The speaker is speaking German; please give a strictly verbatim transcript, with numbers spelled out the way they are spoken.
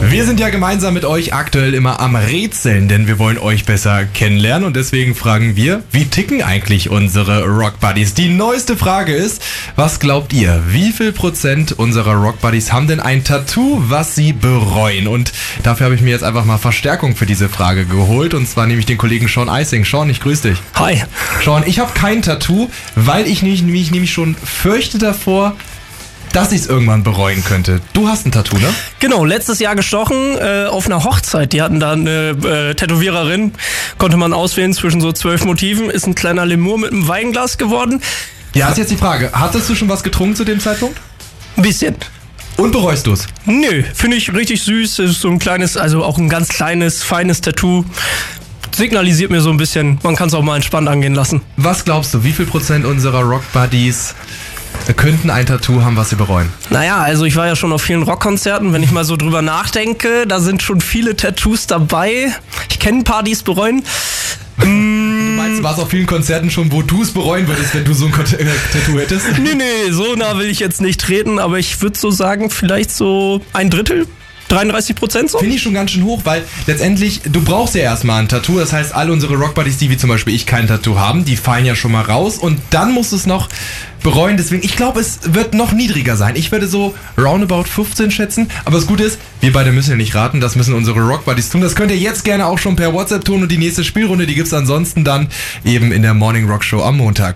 Wir sind ja gemeinsam mit euch aktuell immer am Rätseln, denn wir wollen euch besser kennenlernen und deswegen fragen wir, wie ticken eigentlich unsere Rock Buddies? Die neueste Frage ist, was glaubt ihr, wie viel Prozent unserer Rock Buddies haben denn ein Tattoo, was sie bereuen? Und dafür habe ich mir jetzt einfach mal Verstärkung für diese Frage geholt und zwar nehme ich den Kollegen Sean Eising. Sean, ich grüße dich. Hi. Sean, ich habe kein Tattoo, weil ich mich, mich nämlich schon fürchte davor, dass ich es irgendwann bereuen könnte. Du hast ein Tattoo, ne? Genau, letztes Jahr gestochen äh, auf einer Hochzeit. Die hatten da eine äh, Tätowiererin. Konnte man auswählen zwischen so zwölf Motiven. Ist ein kleiner Lemur mit einem Weinglas geworden. Ja, ist jetzt die Frage. Hattest du schon was getrunken zu dem Zeitpunkt? Ein bisschen. Und bereust du es? Nö, finde ich richtig süß. Ist so ein kleines, also auch ein ganz kleines, feines Tattoo. Signalisiert mir so ein bisschen, man kann es auch mal entspannt angehen lassen. Was glaubst du, wie viel Prozent unserer Rock Buddies könnten ein Tattoo haben, was sie bereuen? Naja, also ich war ja schon auf vielen Rockkonzerten, wenn ich mal so drüber nachdenke, da sind schon viele Tattoos dabei. Ich kenne ein paar, die es bereuen. Du meinst, du warst auf vielen Konzerten schon, wo du es bereuen würdest, wenn du so ein Tattoo hättest? Nee, nee, so nah will ich jetzt nicht treten, aber ich würde so sagen, vielleicht so ein Drittel. dreiunddreißig Prozent so? Finde ich schon ganz schön hoch, weil letztendlich, du brauchst ja erstmal ein Tattoo. Das heißt, alle unsere Rock-Buddies, die wie zum Beispiel ich kein Tattoo haben, die fallen ja schon mal raus und dann musst du es noch bereuen. Deswegen, ich glaube, es wird noch niedriger sein. Ich würde so roundabout fünfzehn schätzen. Aber das Gute ist, wir beide müssen ja nicht raten. Das müssen unsere Rock-Buddies tun. Das könnt ihr jetzt gerne auch schon per WhatsApp tun und die nächste Spielrunde, die gibt's ansonsten dann eben in der Morning Rock Show am Montag.